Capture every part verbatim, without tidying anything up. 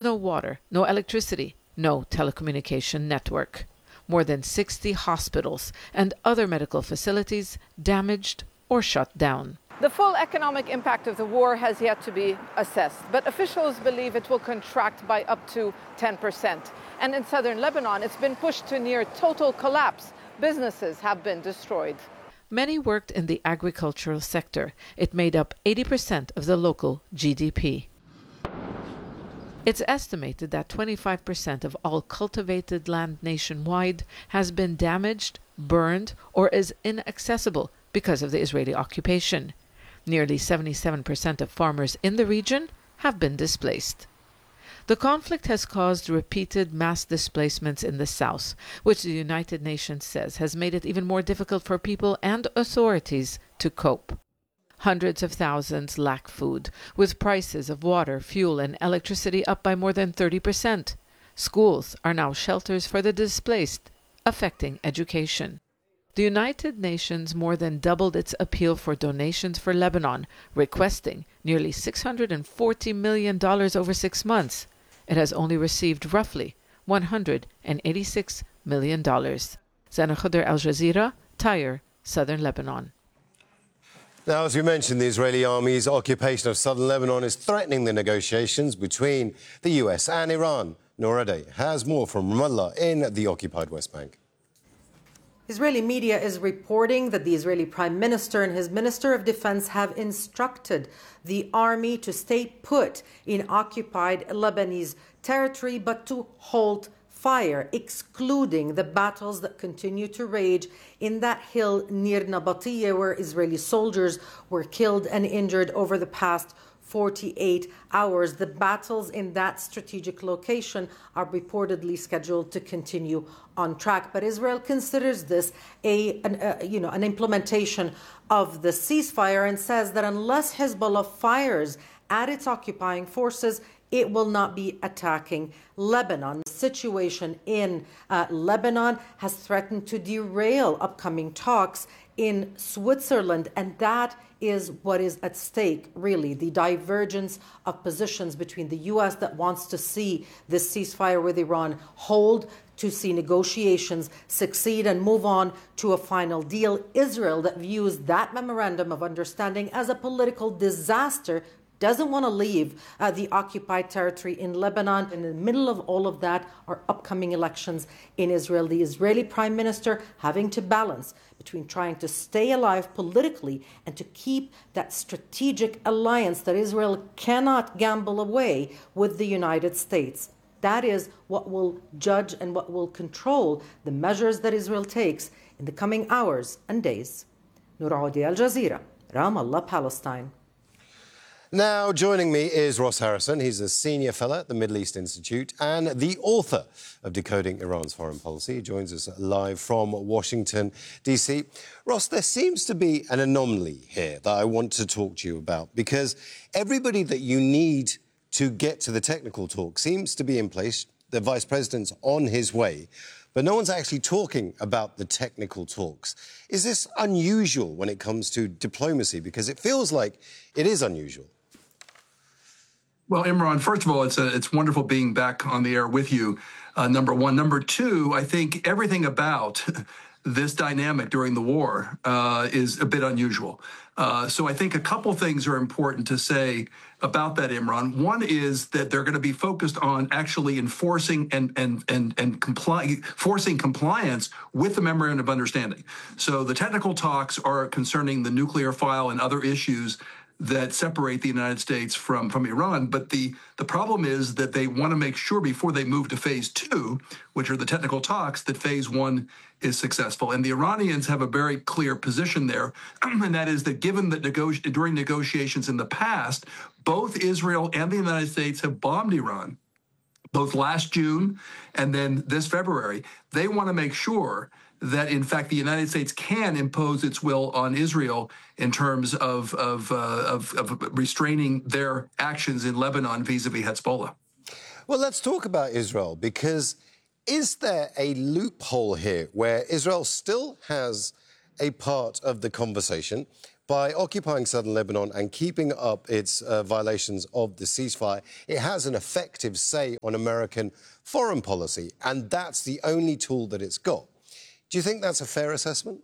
no water, no electricity, no telecommunication network. More than sixty hospitals and other medical facilities damaged or shut down. The full economic impact of the war has yet to be assessed, but officials believe it will contract by up to ten percent. And in southern Lebanon, it's been pushed to near total collapse. Businesses have been destroyed. Many worked in the agricultural sector. It made up eighty percent of the local G D P. It's estimated that twenty-five percent of all cultivated land nationwide has been damaged, burned, or is inaccessible because of the Israeli occupation. Nearly seventy-seven percent of farmers in the region have been displaced. The conflict has caused repeated mass displacements in the south, which the United Nations says has made it even more difficult for people and authorities to cope. Hundreds of thousands lack food, with prices of water, fuel, and electricity up by more than thirty percent. Schools are now shelters for the displaced, affecting education. The United Nations more than doubled its appeal for donations for Lebanon, requesting nearly six hundred forty million dollars over six months. It has only received roughly one hundred eighty-six million dollars. Zana Khuder, Al Jazeera, Tyre, Southern Lebanon. Now, as we mentioned, the Israeli army's occupation of southern Lebanon is threatening the negotiations between the U S and Iran. Noura Day has more from Ramallah in the occupied West Bank. Israeli media is reporting that the Israeli Prime Minister and his Minister of Defense have instructed the army to stay put in occupied Lebanese territory, but to halt fire, excluding the battles that continue to rage in that hill near Nabatiyah, where Israeli soldiers were killed and injured over the past forty-eight hours. The battles in that strategic location are reportedly scheduled to continue on track. But Israel considers this a, an, uh, you know, an implementation of the ceasefire and says that unless Hezbollah fires at its occupying forces, it will not be attacking Lebanon. The situation in uh, Lebanon has threatened to derail upcoming talks in Switzerland, and that is what is at stake, really, the divergence of positions between the U S that wants to see this ceasefire with Iran hold, to see negotiations succeed and move on to a final deal. Israel, that views that memorandum of understanding as a political disaster, doesn't want to leave uh, the occupied territory in Lebanon. In the middle of all of that are upcoming elections in Israel. The Israeli Prime Minister having to balance between trying to stay alive politically and to keep that strategic alliance that Israel cannot gamble away with the United States. That is what will judge and what will control the measures that Israel takes in the coming hours and days. Noura Day, Al Jazeera, Ramallah, Palestine. Now, joining me is Ross Harrison. He's a senior fellow at the Middle East Institute and the author of Decoding Iran's Foreign Policy. He joins us live from Washington, D C. Ross, there seems to be an anomaly here that I want to talk to you about, because everybody that you need to get to the technical talk seems to be in place. The Vice President's on his way, but no one's actually talking about the technical talks. Is this unusual when it comes to diplomacy? Because it feels like it is unusual. Well, Imran, first of all, it's a, it's wonderful being back on the air with you, uh, number one. Number two, I think everything about this dynamic during the war uh, is a bit unusual. Uh, so I think a couple things are important to say about that, Imran. One is that they're going to be focused on actually enforcing and and and and comply, forcing compliance with the Memorandum of Understanding. So the technical talks are concerning the nuclear file and other issues that separate the United States from, from Iran. But the, the problem is that they want to make sure before they move to phase two, which are the technical talks, that phase one is successful. And the Iranians have a very clear position there, and that is that given that nego- during negotiations in the past, both Israel and the United States have bombed Iran, both last June and then this February. They want to make sure that, in fact, the United States can impose its will on Israel in terms of of, uh, of, of restraining their actions in Lebanon vis-a-vis Hezbollah. Well, let's talk about Israel, because is there a loophole here where Israel still has a part of the conversation, by occupying southern Lebanon and keeping up its uh, violations of the ceasefire, it has an effective say on American foreign policy, and that's the only tool that it's got. Do you think that's a fair assessment?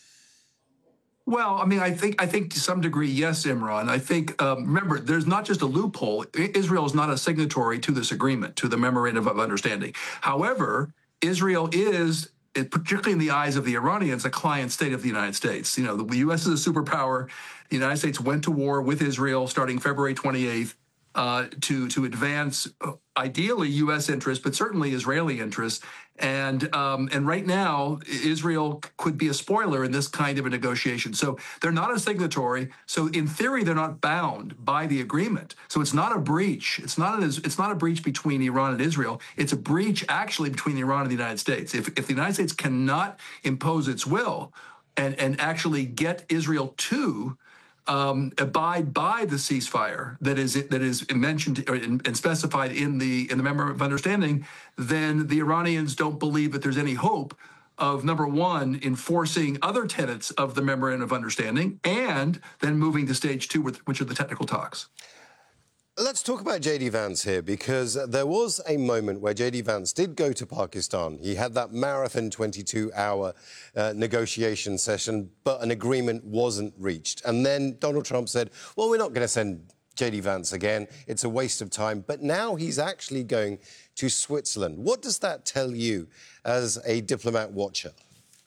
Well, I mean, I think I think to some degree, yes, Imran. I think, um, remember, there's not just a loophole. Israel is not a signatory to this agreement, to the Memorandum of Understanding. However, Israel is, particularly in the eyes of the Iranians, a client state of the United States. You know, the U S is a superpower. The United States went to war with Israel starting February twenty-eighth uh, to, to advance, uh, ideally, U S interests, but certainly Israeli interests. And um, and right now, Israel could be a spoiler in this kind of a negotiation. So they're not a signatory. So in theory, they're not bound by the agreement. So it's not a breach. It's not a, it's not a breach between Iran and Israel. It's a breach actually between Iran and the United States. If if the United States cannot impose its will and and actually get Israel to Um, abide by the ceasefire that is that is mentioned and specified in the in the Memorandum of Understanding, then the Iranians don't believe that there's any hope of, number one, enforcing other tenets of the Memorandum of Understanding, and then moving to stage two, which are the technical talks. Let's talk about J D Vance here, because there was a moment where J D Vance did go to Pakistan. He had that marathon twenty-two hour uh, negotiation session, but an agreement wasn't reached. And then Donald Trump said, well, we're not going to send J D Vance again. It's a waste of time. But now he's actually going to Switzerland. What does that tell you as a diplomat watcher?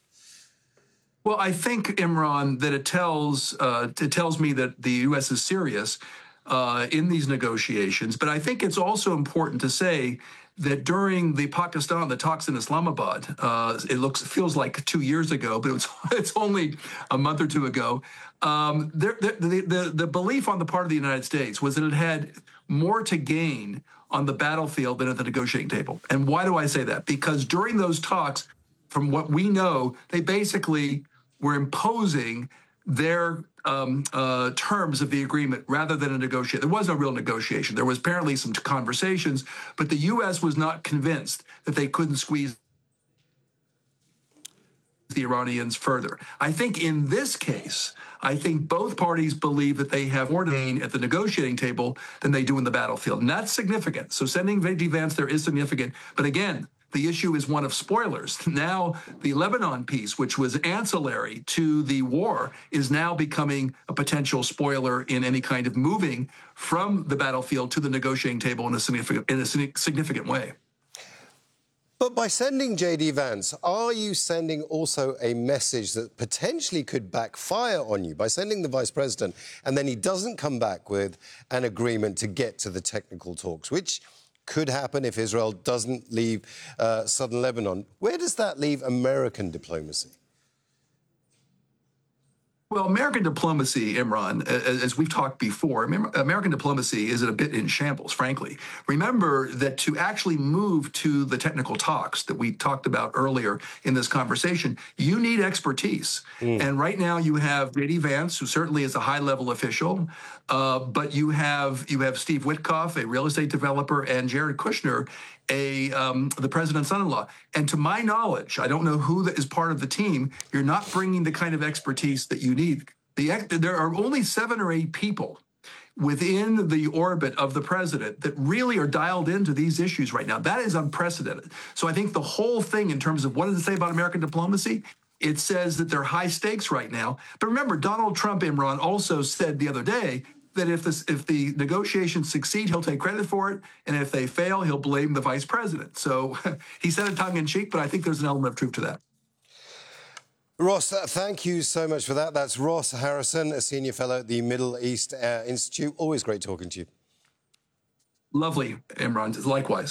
Well, I think, Imran, that it tells uh, it tells me that the U S is serious Uh, in these negotiations. But I think it's also important to say that during the Pakistan, the talks in Islamabad, uh, it looks feels like two years ago, but it's it's only a month or two ago. Um, there, the, the, the, the belief on the part of the United States was that it had more to gain on the battlefield than at the negotiating table. And why do I say that? Because during those talks, from what we know, they basically were imposing their um, uh, terms of the agreement rather than a negotiation. There was no real negotiation. There was apparently some conversations, but the U S was not convinced that they couldn't squeeze the Iranians further. I think in this case, I think both parties believe that they have more to gain at the negotiating table than they do in the battlefield. And that's significant. So sending J D Vance there is significant. But again, the issue is one of spoilers. Now, the Lebanon piece, which was ancillary to the war, is now becoming a potential spoiler in any kind of moving from the battlefield to the negotiating table in a significant, in a significant way. But by sending J D Vance, are you sending also a message that potentially could backfire on you by sending the vice president and then he doesn't come back with an agreement to get to the technical talks, which could happen if Israel doesn't leave uh, southern Lebanon? Where does that leave American diplomacy? Well, American diplomacy, Imran, as we've talked before, American diplomacy is a bit in shambles, frankly. Remember that to actually move to the technical talks that we talked about earlier in this conversation, you need expertise. Mm. And right now you have J D Vance, who certainly is a high-level official, uh, but you have you have Steve Witkoff, a real estate developer, and Jared Kushner, a um, the president's son-in-law. And to my knowledge, I don't know who is part of the team, you're not bringing the kind of expertise that you need. The, there are only seven or eight people within the orbit of the president that really are dialed into these issues right now. That is unprecedented. So I think the whole thing in terms of what does it say about American diplomacy? It says that they're high stakes right now. But remember, Donald Trump, Imran, also said the other day that if this, if the negotiations succeed, he'll take credit for it, and if they fail, he'll blame the vice president. So he said it tongue-in-cheek, but I think there's an element of truth to that. Ross, thank you so much for that. That's Ross Harrison, a senior fellow at the Middle East uh, Institute. Always great talking to you. Lovely, Imran. Likewise.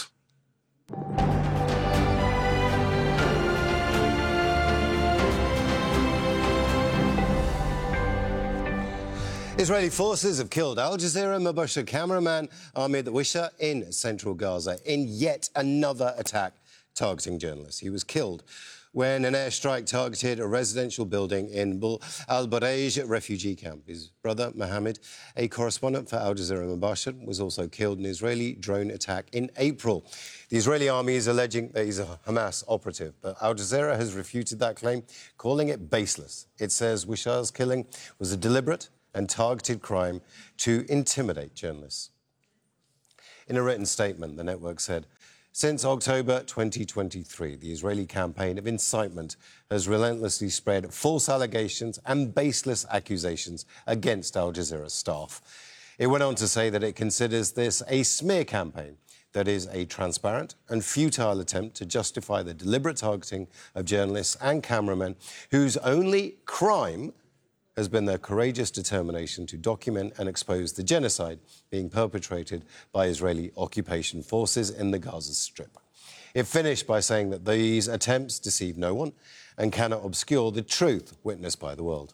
Israeli forces have killed Al Jazeera Mubashir cameraman Ahmed Wisha in central Gaza in yet another attack targeting journalists. He was killed when an airstrike targeted a residential building in Al Barej refugee camp. His brother, Mohammed, a correspondent for Al Jazeera Mubashir, was also killed in an Israeli drone attack in April. The Israeli army is alleging that he's a Hamas operative, but Al Jazeera has refuted that claim, calling it baseless. It says Wishar's killing was a deliberate and targeted crime to intimidate journalists. In a written statement, the network said, since October twenty twenty-three, the Israeli campaign of incitement has relentlessly spread false allegations and baseless accusations against Al Jazeera staff. It went on to say that it considers this a smear campaign that is a transparent and futile attempt to justify the deliberate targeting of journalists and cameramen whose only crime has been their courageous determination to document and expose the genocide being perpetrated by Israeli occupation forces in the Gaza Strip. It finished by saying that these attempts deceive no one and cannot obscure the truth witnessed by the world.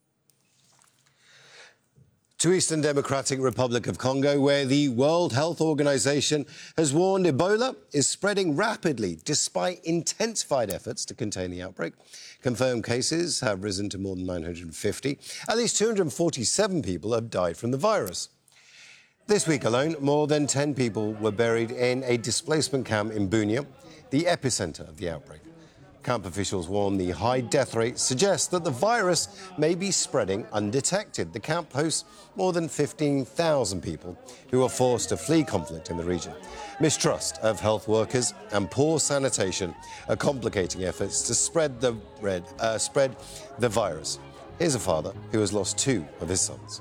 To Eastern Democratic Republic of Congo, where the World Health Organization has warned Ebola is spreading rapidly despite intensified efforts to contain the outbreak. Confirmed cases have risen to more than nine hundred fifty. At least two hundred forty-seven people have died from the virus. This week alone, more than ten people were buried in a displacement camp in Bunia, the epicenter of the outbreak. Camp officials warn the high death rate suggests that the virus may be spreading undetected. The camp hosts more than fifteen thousand people who are forced to flee conflict in the region. Mistrust of health workers and poor sanitation are complicating efforts to spread the, red, uh, spread the virus. Here's a father who has lost two of his sons.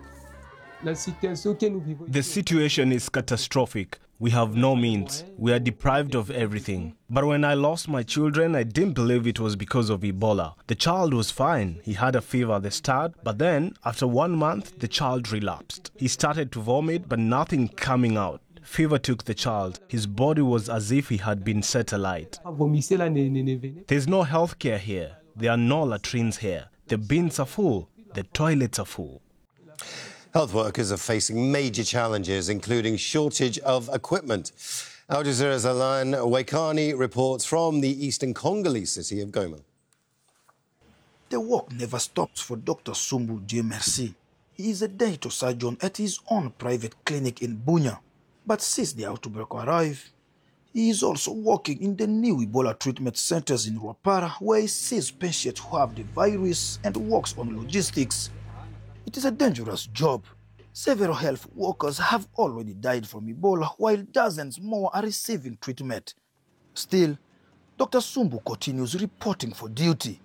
The situation is catastrophic. We have no means. We are deprived of everything. But when I lost my children, I didn't believe it was because of Ebola. The child was fine. He had a fever at the start, but then, after one month, the child relapsed. He started to vomit, but nothing coming out. Fever took the child. His body was as if he had been set alight. There's no health care here. There are no latrines here. The bins are full. The toilets are full. Health workers are facing major challenges, including shortage of equipment. Al Jazeera's Alan Waikani reports from the eastern Congolese city of Goma. The work never stops for Doctor Sumbu Dieu Merci. He is a dental surgeon at his own private clinic in Bunia. But since the outbreak arrived, he is also working in the new Ebola treatment centers in Rwapara, where he sees patients who have the virus and works on logistics. It is a dangerous job. Several health workers have already died from Ebola, while dozens more are receiving treatment. Still, Doctor Sumbu continues reporting for duty.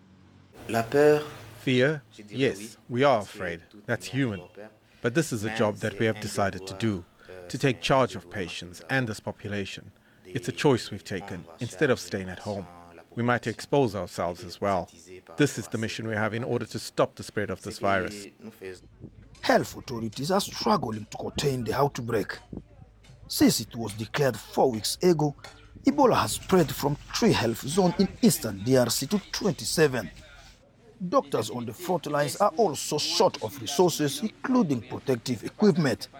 Fear? Yes, we are afraid. That's human. But this is a job that we have decided to do, to take charge of patients and this population. It's a choice we've taken, instead of staying at home. We might expose ourselves as well. This is the mission we have in order to stop the spread of this virus. Health authorities are struggling to contain the outbreak. Since it was declared four weeks ago, Ebola has spread from three health zones in eastern D R C to twenty-seven. Doctors on the front lines are also short of resources, including protective equipment.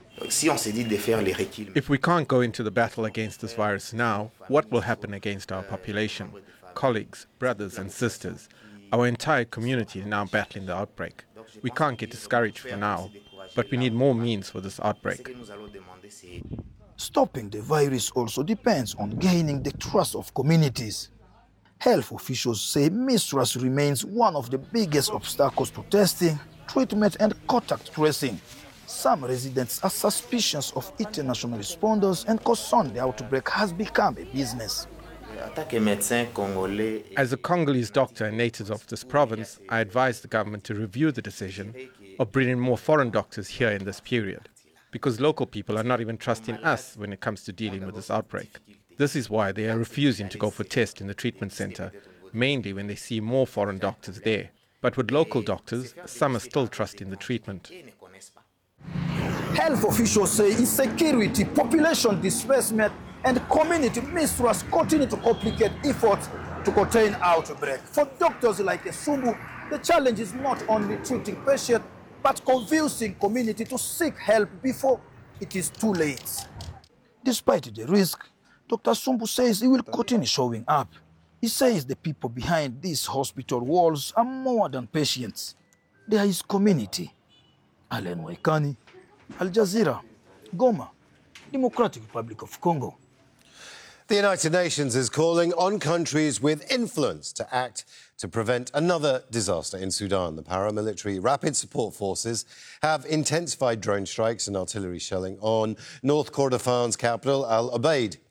If we can't go into the battle against this virus now, what will happen against our population, colleagues, brothers and sisters? Our entire community is now battling the outbreak. We can't get discouraged for now, but we need more means for this outbreak. Stopping the virus also depends on gaining the trust of communities. Health officials say mistrust remains one of the biggest obstacles to testing, treatment and contact tracing. Some residents are suspicious of international responders and concerned the outbreak has become a business. As a Congolese doctor and native of this province, I advise the government to review the decision of bringing more foreign doctors here in this period, because local people are not even trusting us when it comes to dealing with this outbreak. This is why they are refusing to go for tests in the treatment center, mainly when they see more foreign doctors there. But with local doctors, some are still trusting the treatment. Health officials say insecurity, population displacement, and community mistrust continue to complicate efforts to contain outbreak. For doctors like Sumbu, the challenge is not only treating patients, but convincing community to seek help before it is too late. Despite the risk, Doctor Sumbu says he will continue showing up. He says the people behind these hospital walls are more than patients. They are his community. Alen Waikani, Al Jazeera, Goma, Democratic Republic of Congo. The United Nations is calling on countries with influence to act to prevent another disaster in Sudan. The paramilitary Rapid Support Forces have intensified drone strikes and artillery shelling on North Kordofan's capital, Al Obeid.